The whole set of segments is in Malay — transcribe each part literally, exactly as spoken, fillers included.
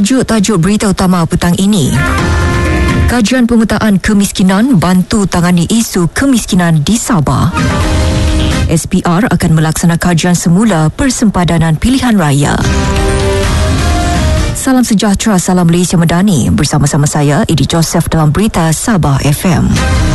Tajuk-tajuk berita utama petang ini. Kajian pemetaan kemiskinan bantu tangani isu kemiskinan di Sabah. S P R akan melaksanakan kajian semula persempadanan pilihan raya. Salam sejahtera, salam Malaysia Madani. Bersama-sama saya, Edi Joseph dalam Berita Sabah F M.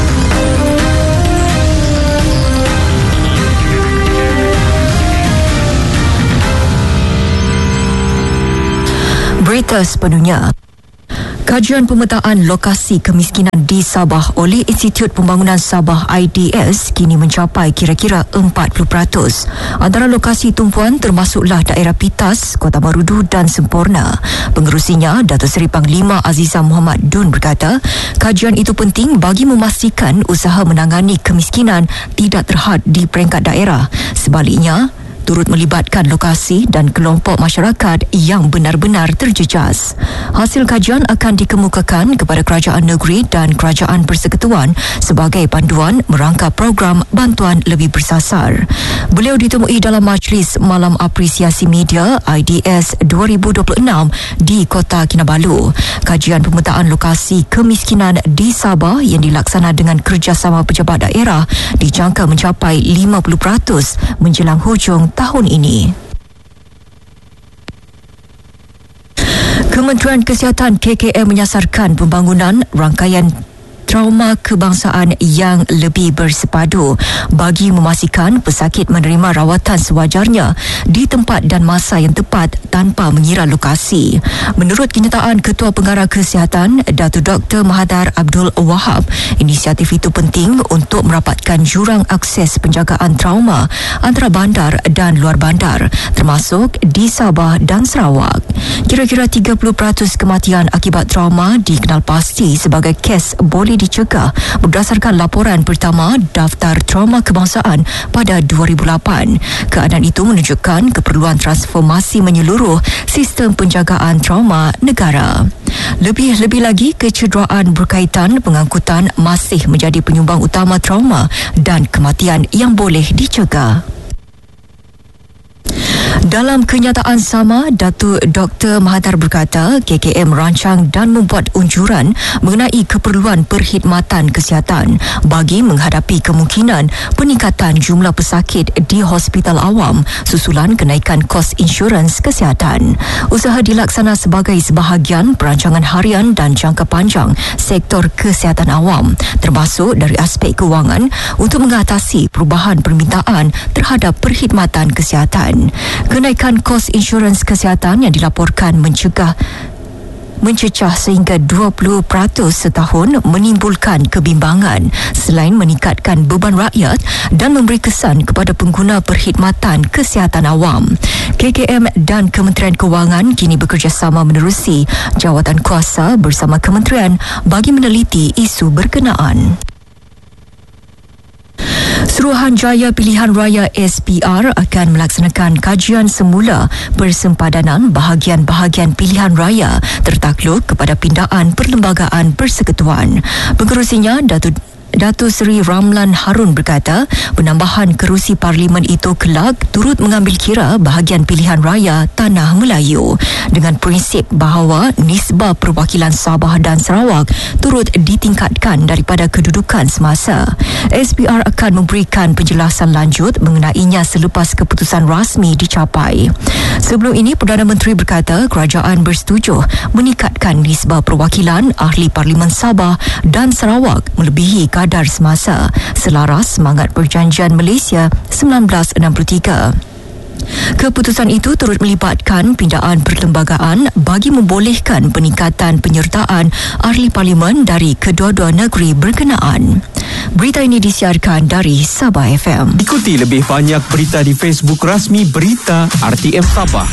Berita sepenuhnya. Kajian pemetaan lokasi kemiskinan di Sabah oleh Institut Pembangunan Sabah I D S kini mencapai kira-kira empat puluh peratus. Antara lokasi tumpuan termasuklah daerah Pitas, Kota Marudu dan Semporna. Pengerusinya, Datuk Seri Panglima Azizah Muhammad Dun berkata, kajian itu penting bagi memastikan usaha menangani kemiskinan tidak terhad di peringkat daerah. Sebaliknya, turut melibatkan lokasi dan kelompok masyarakat yang benar-benar terjejas. Hasil kajian akan dikemukakan kepada kerajaan negeri dan kerajaan persekutuan sebagai panduan merangka program bantuan lebih bersasar. Beliau ditemui dalam Majlis Malam Apresiasi Media I D S dua ribu dua puluh enam di Kota Kinabalu. Kajian pemetaan lokasi kemiskinan di Sabah yang dilaksana dengan kerjasama pejabat daerah dijangka mencapai lima puluh peratus menjelang hujung tahun ini. Kementerian Kesihatan K K M menyasarkan pembangunan rangkaian trauma kebangsaan yang lebih bersepadu bagi memastikan pesakit menerima rawatan sewajarnya di tempat dan masa yang tepat tanpa mengira lokasi. Menurut kenyataan Ketua Pengarah Kesihatan, Datuk Doktor Mahadar Abdul Wahab, inisiatif itu penting untuk merapatkan jurang akses penjagaan trauma antara bandar dan luar bandar, termasuk di Sabah dan Sarawak. Kira-kira tiga puluh peratus kematian akibat trauma dikenal pasti sebagai kes boleh dicegah berdasarkan laporan pertama Daftar Trauma Kebangsaan pada dua ribu lapan. Keadaan itu menunjukkan keperluan transformasi menyeluruh sistem penjagaan trauma negara. Lebih-lebih lagi, kecederaan berkaitan pengangkutan masih menjadi penyumbang utama trauma dan kematian yang boleh dicegah. Dalam kenyataan sama, Datuk Doktor Mahadar berkata K K M merancang dan membuat unjuran mengenai keperluan perkhidmatan kesihatan bagi menghadapi kemungkinan peningkatan jumlah pesakit di hospital awam susulan kenaikan kos insurans kesihatan. Usaha dilaksana sebagai sebahagian perancangan harian dan jangka panjang sektor kesihatan awam, termasuk dari aspek kewangan untuk mengatasi perubahan permintaan terhadap perkhidmatan kesihatan. Kenaikan kos insurans kesihatan yang dilaporkan mencegah mencecah sehingga dua puluh peratus setahun menimbulkan kebimbangan selain meningkatkan beban rakyat dan memberi kesan kepada pengguna perkhidmatan kesihatan awam. K K M dan Kementerian Kewangan kini bekerjasama menerusi jawatan kuasa bersama kementerian bagi meneliti isu berkenaan. Suruhanjaya Pilihan Raya S P R akan melaksanakan kajian semula persempadanan bahagian-bahagian pilihan raya tertakluk kepada pindaan Perlembagaan Persekutuan. Pengerusinya, Datuk Datuk Seri Ramlan Harun berkata, penambahan kerusi parlimen itu kelak turut mengambil kira bahagian pilihan raya Tanah Melayu dengan prinsip bahawa nisbah perwakilan Sabah dan Sarawak turut ditingkatkan daripada kedudukan semasa. S P R akan memberikan penjelasan lanjut mengenainya selepas keputusan rasmi dicapai. Sebelum ini, Perdana Menteri berkata kerajaan bersetuju meningkatkan nisbah perwakilan ahli parlimen Sabah dan Sarawak melebihi kadar semasa selaras semangat Perjanjian Malaysia seribu sembilan ratus enam puluh tiga. Keputusan itu turut melibatkan pindaan perlembagaan bagi membolehkan peningkatan penyertaan ahli parlimen dari kedua-dua negeri berkenaan. Berita ini disiarkan dari Sabah F M. Ikuti lebih banyak berita di Facebook rasmi Berita R T M Sabah.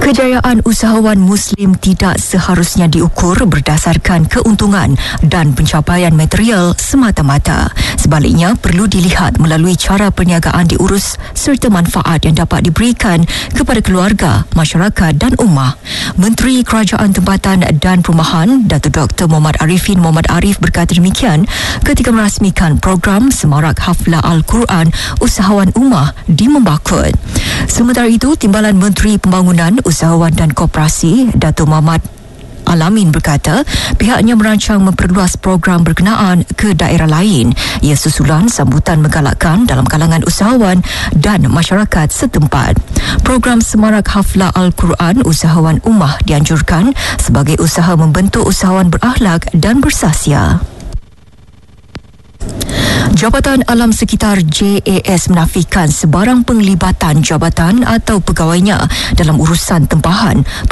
Kejayaan usahawan Muslim tidak seharusnya diukur berdasarkan keuntungan dan pencapaian material semata-mata. Sebaliknya, perlu dilihat melalui cara perniagaan diurus serta manfaat yang dapat diberikan kepada keluarga, masyarakat dan ummah. Menteri Kerajaan Tempatan dan Perumahan, Datuk Doktor Muhammad Arifin Muhammad Arif berkata demikian ketika merasmikan program Semarak Haflah Al-Quran Usahawan Ummah di Membakut. Sementara itu, Timbalan Menteri Pembangunan, Usahawan dan Koperasi, Datuk Muhammad Alamin berkata pihaknya merancang memperluas program berkenaan ke daerah lain. Ia susulan sambutan menggalakkan dalam kalangan usahawan dan masyarakat setempat. Program Semarak Haflah Al-Quran Usahawan Ummah dianjurkan sebagai usaha membentuk usahawan berakhlak dan bersahsia. Jabatan Alam Sekitar J A S menafikan sebarang penglibatan jabatan atau pegawainya dalam urusan tempahan